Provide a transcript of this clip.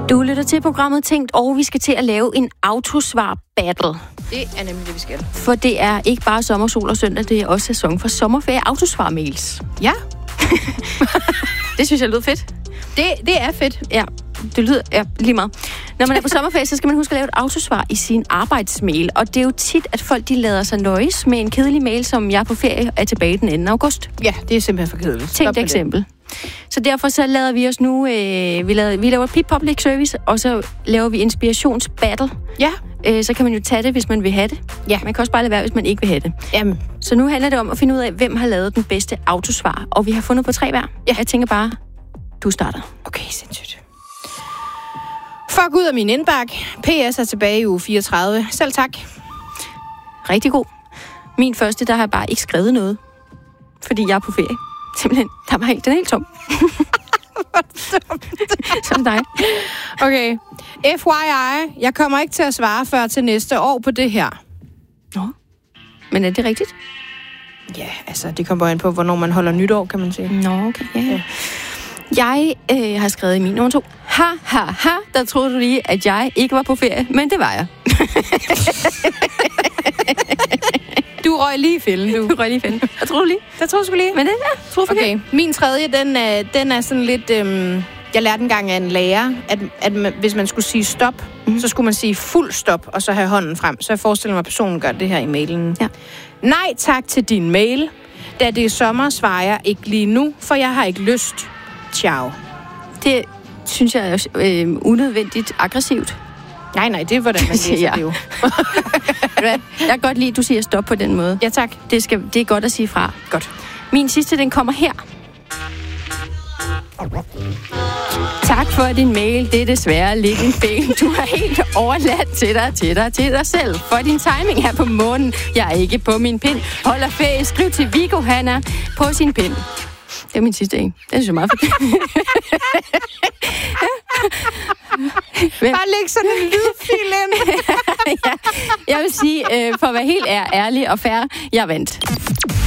Du lytter til programmet Tænkt, og vi skal til at lave en autosvar-battle. Det er nemlig det, vi skal. For det er ikke bare sommer, sol og søndag, det er også sæson for sommerferie autosvar-mails. Ja. Det synes jeg lyder fedt. Det er fedt. Ja, det lyder lige meget. Når man er på sommerferie, så skal man huske at lave et autosvar i sin arbejdsmail. Og det er jo tit, at folk de lader sig nøjes med en kedelig mail, som jeg er på ferie er tilbage den 2. august. Ja, det er simpelthen for kedeligt. Tænk et eksempel. Så derfor så lader vi os nu, vi laver PIP Public Service, og så laver vi inspirationsbattle. Ja. Så kan man jo tage det, hvis man vil have det. Ja. Man kan også bare lade være, hvis man ikke vil have det. Jamen. Så nu handler det om at finde ud af, hvem har lavet den bedste autosvar. Og vi har fundet på 3 hver. Ja. Jeg tænker bare, du starter. Okay, sindssygt. Fuck ud af min indbakke. PS er tilbage i uge 34. Selv tak. Rigtig god. Min første, der har jeg bare ikke skrevet noget. Fordi jeg er på ferie. Simpelthen, den er helt tom. Som dig. Okay. FYI, jeg kommer ikke til at svare før til næste år på det her. Nå. Men er det rigtigt? Ja, altså, det kommer an på, hvornår man holder nytår, kan man sige. Nå, okay. Ja. Jeg har skrevet i min nummer 2. Ha, der troede du lige, at jeg ikke var på ferie, men det var jeg. Du røg lige i fælden, du. Du røg lige i fælden. Hvad troede du lige? Det tror jeg sgu lige. Men det tror jeg okay. Min tredje, den er sådan lidt... jeg lærte engang af en lærer, at hvis man skulle sige stop, så skulle man sige fuld stop, og så have hånden frem. Så jeg forestiller mig, at personen gør det her i mailen. Ja. Nej tak til din mail. Da det er sommer, svarer jeg ikke lige nu, for jeg har ikke lyst. Ciao. Det synes jeg er unødvendigt aggressivt. Nej, det er, hvordan man læser det jo. Jeg kan godt lide, at du siger stop på den måde. Ja, tak. Det er godt at sige fra. Godt. Min sidste, den kommer her. Tak for din mail. Det er desværre lidt en fejl. Du har helt overladt til dig selv. For din timing her på månen. Jeg er ikke på min pind. Holder ferie. Skriv til Viggo, han er på sin pind. Det er min sidste en. Det synes jeg meget fedt. Bare læg sådan en lydfil ind. Ja, jeg vil sige, for at være helt ærlig og fair, jeg vandt.